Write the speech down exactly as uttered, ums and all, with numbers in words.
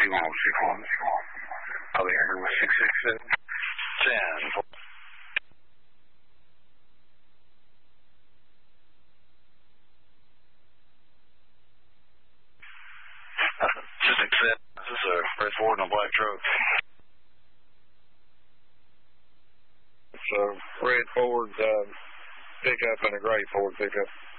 you want, six one? Oh, yeah, here was six six seven. ten. Just accept. This is a red Ford and a black truck. It's a red Ford uh, pickup and a gray Ford pickup.